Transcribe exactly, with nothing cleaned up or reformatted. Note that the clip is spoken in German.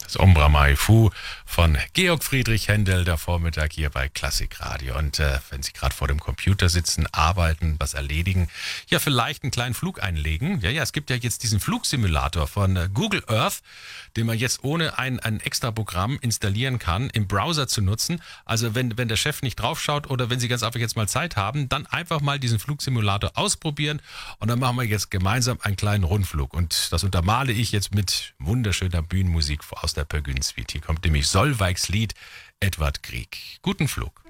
Das Ombra Mai Fu von Georg Friedrich Händel, der Vormittag hier bei Klassikradio. Und äh, wenn Sie gerade vor dem Computer sitzen, arbeiten, was erledigen, ja vielleicht einen kleinen Flug einlegen. Ja, ja, es gibt ja jetzt diesen Flugsimulator von äh, Google Earth, den man jetzt ohne ein, ein extra Programm installieren kann, im Browser zu nutzen. Also wenn, wenn der Chef nicht draufschaut oder wenn Sie ganz einfach jetzt mal Zeit haben, dann einfach mal diesen Flugsimulator ausprobieren und dann machen wir jetzt gemeinsam einen kleinen Rundflug. Und das untermale ich jetzt mit wunderschöner Bühnenmusik aus der Peer Gynt Suite. Hier kommt nämlich Solveigs Lied Edvard Grieg. Guten Flug.